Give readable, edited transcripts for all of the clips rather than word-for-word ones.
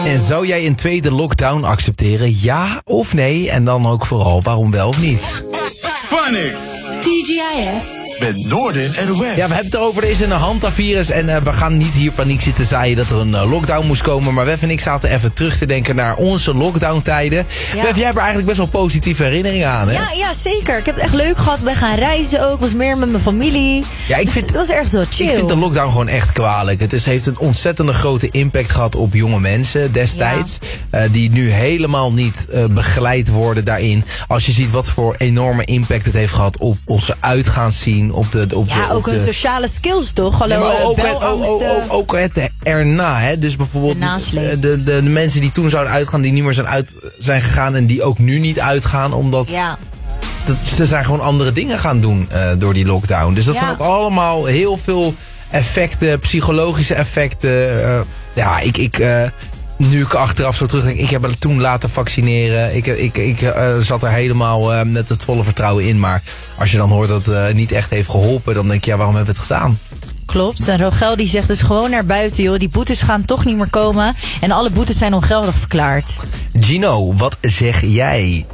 En zou jij een tweede lockdown accepteren? Ja of nee? En dan ook vooral waarom wel of niet? Phonics. TGIF. Met Noorden en West. Ja, we hebben het erover. Er is een hantavirus en we gaan niet hier paniek zitten zaaien dat er een lockdown moest komen. Maar Wef en ik zaten even terug te denken naar onze lockdown-tijden. Ja. Wef, jij hebt er eigenlijk best wel positieve herinneringen aan, hè? Ja, zeker. Ik heb het echt leuk gehad. Ben gaan reizen ook. Was meer met mijn familie. Ja, het was erg zo chill. Ik vind de lockdown gewoon echt kwalijk. Het heeft een ontzettende grote impact gehad op jonge mensen destijds. Ja. Die nu helemaal niet begeleid worden daarin. Als je ziet wat voor enorme impact het heeft gehad op onze uitgaanszien. Ook hun sociale skills toch? Hallo, ja, ook het erna. Hè? Dus bijvoorbeeld de mensen die toen zouden uitgaan, die niet meer zijn gegaan en die ook nu niet uitgaan, omdat ze zijn gewoon andere dingen gaan doen door die lockdown. Dus dat zijn ook allemaal heel veel effecten, psychologische effecten. Nu ik achteraf zo terugdenk, ik heb me toen laten vaccineren. Ik zat er helemaal met het volle vertrouwen in. Maar als je dan hoort dat het niet echt heeft geholpen, dan denk je, ja, waarom hebben we het gedaan? Klopt. En Rogel die zegt dus gewoon naar buiten, joh. Die boetes gaan toch niet meer komen. En alle boetes zijn ongeldig verklaard. Gino, wat zeg jij?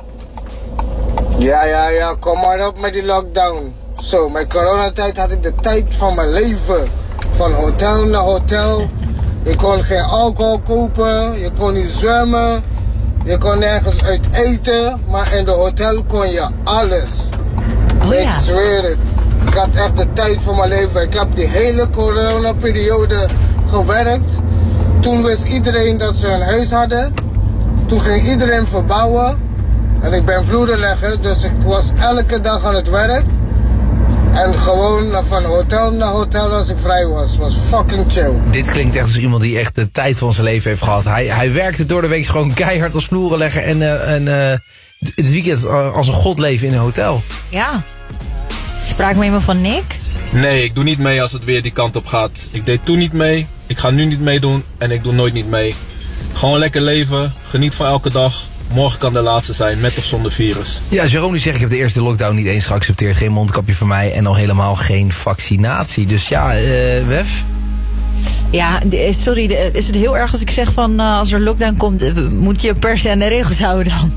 Ja, kom maar op met die lockdown. Zo, mijn coronatijd had ik de tijd van mijn leven. Van hotel naar hotel. Je kon geen alcohol kopen, je kon niet zwemmen, je kon nergens uit eten, maar in de hotel kon je alles. Ik zweer het. Ik had echt de tijd van mijn leven. Ik heb die hele coronaperiode gewerkt. Toen wist iedereen dat ze een huis hadden. Toen ging iedereen verbouwen. En ik ben vloerenlegger, dus ik was elke dag aan het werk. En gewoon van hotel naar hotel als ik vrij was. Was fucking chill. Dit klinkt echt als iemand die echt de tijd van zijn leven heeft gehad. Hij werkte door de week gewoon keihard als vloerenlegger. En het weekend als een god leven in een hotel. Ja. Spraakmemo van Nick? Nee, ik doe niet mee als het weer die kant op gaat. Ik deed toen niet mee. Ik ga nu niet meedoen. En ik doe nooit niet mee. Gewoon lekker leven. Geniet van elke dag. Morgen kan de laatste zijn, met of zonder virus. Ja, Jerome die zegt, ik heb de eerste lockdown niet eens geaccepteerd. Geen mondkapje voor mij en al helemaal geen vaccinatie. Dus ja, Wef? Ja, sorry, is het heel erg als ik zeg van als er lockdown komt, moet je per se aan de regels houden dan?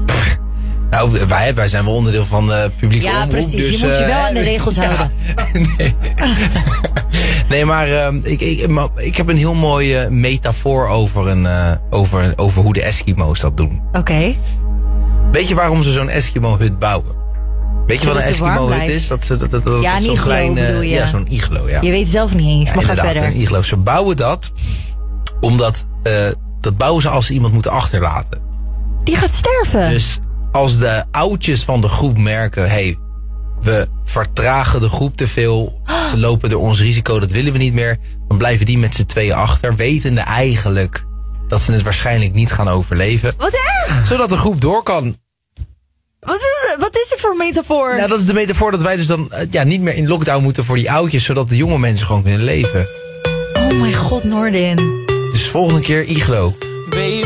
Nou, wij zijn wel onderdeel van de publieke omroep. Ja, precies. Dus, je moet je wel aan de regels houden. Nee. Nee, maar ik heb een heel mooie metafoor over hoe de Eskimo's dat doen. Oké. Weet je waarom ze zo'n Eskimo-hut bouwen? Weet je wat een Eskimo-hut is? Dat ja, een iglo klein, bedoel je. Ja, zo'n iglo, ja. Je weet het zelf niet eens, maar ga verder. Een iglo. Ze bouwen dat omdat dat bouwen ze als ze iemand moeten achterlaten. Die gaat sterven. Dus als de oudjes van de groep merken, hey, we vertragen de groep te veel, ze lopen door ons risico, dat willen we niet meer, dan blijven die met z'n tweeën achter, wetende eigenlijk dat ze het waarschijnlijk niet gaan overleven. Wat erg! Zodat de groep door kan. Wat is dit voor metafoor? Nou, dat is de metafoor dat wij dus dan niet meer in lockdown moeten voor die oudjes, zodat de jonge mensen gewoon kunnen leven. Oh mijn god, Noordin. Dus volgende keer iglo.